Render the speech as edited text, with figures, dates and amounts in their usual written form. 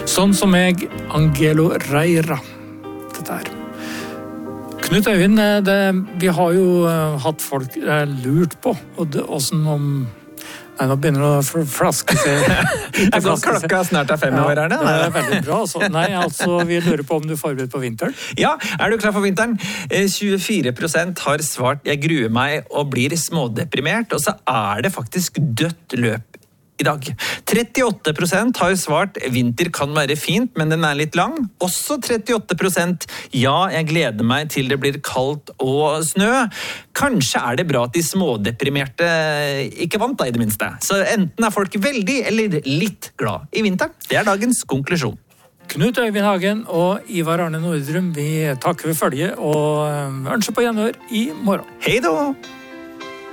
Sånn som jeg, Angelo Reira. Dette her. Knut Øyvind, vi har jo hatt folk lurt på, hvordan om... Nei, nå begynner det å flaske seg. Klokka snart 5 år, er det? Det er veldig bra. Altså. Nei, altså, vi lurer på om du er forberedt på vinteren. Ja, er du klar for vinteren? 24% har svart jeg gruer meg og blir smådeprimert, og så er det faktisk dødt løp i dag. 38% har svart vinter kan være fint, men den er litt lang. Også 38% ja, jeg gleder meg til det blir kaldt og snø. Kanskje er det bra at de smådeprimerte ikke vant da, i det minste. Så enten er folk veldig eller litt glad i vinteren. Det er dagens konklusjon. Knut Øyvind Hagen og Ivar Arne Nordrum, vi takker for følge og ønsker på gjenhør i morgen. Hei da!